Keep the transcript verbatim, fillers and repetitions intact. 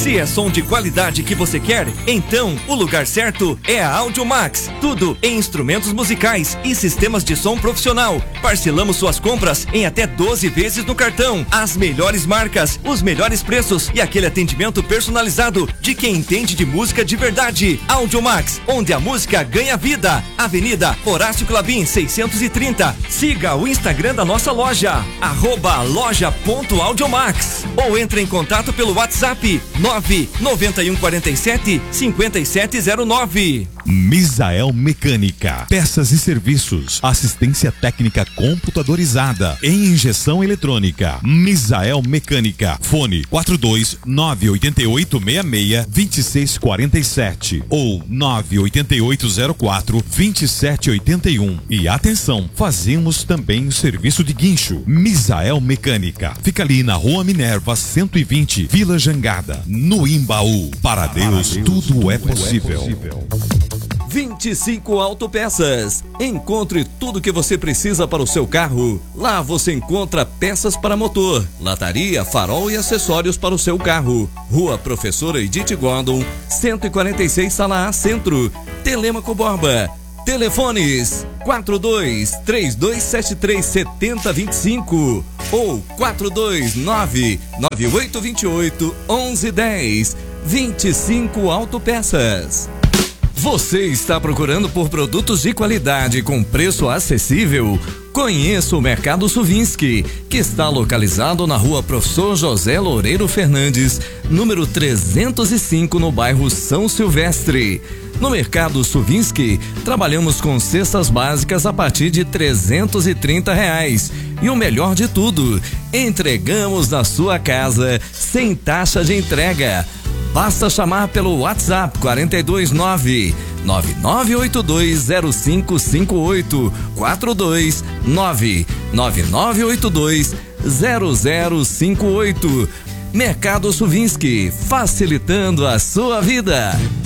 Se é som de qualidade que você quer, então o lugar certo é a Audiomax. Tudo em instrumentos musicais e sistemas de som profissional. Parcelamos suas compras em até doze vezes no cartão. As melhores marcas, os melhores preços e aquele atendimento personalizado de quem entende de música de verdade. Audiomax, onde a música ganha vida. Avenida Horácio Clabin seiscentos e trinta. Siga o Instagram da nossa loja, arroba loja ponto audiomax, ou entre em contato pelo WhatsApp nove nove um quatro sete cinco sete zero nove. Misael Mecânica, peças e serviços, assistência técnica computadorizada em injeção eletrônica. Misael Mecânica, fone quatro dois nove oito oito seis seis dois seis quatro sete ou nove oito oito zero quatro dois sete oito um. E atenção, fazemos também o serviço de guincho. Misael Mecânica, fica ali na Rua Minerva cento e vinte, Vila Jangada, no Imbaú. Para Deus, tudo é possível. vinte e cinco Autopeças. Encontre tudo que você precisa para o seu carro. Lá você encontra peças para motor, lataria, farol e acessórios para o seu carro. Rua Professora Edith Gordon, cento e quarenta e seis, Sala A, Centro. Telêmaco Borba. Telefones quatro dois três dois sete três sete zero dois cinco ou quatro dois nove nove oito dois oito um um um zero. vinte e cinco Autopeças. Você está procurando por produtos de qualidade com preço acessível? Conheça o Mercado Suvinski, que está localizado na Rua Professor José Loureiro Fernandes, número trezentos e cinco, no bairro São Silvestre. No Mercado Suvinski, trabalhamos com cestas básicas a partir de trezentos e trinta reais. E o melhor de tudo, entregamos na sua casa sem taxa de entrega. Basta chamar pelo WhatsApp quatro dois nove nove nove oito dois zero cinco cinco oito, quatro dois nove nove nove oito dois zero zero cinco oito. Mercado Suvinski, facilitando a sua vida.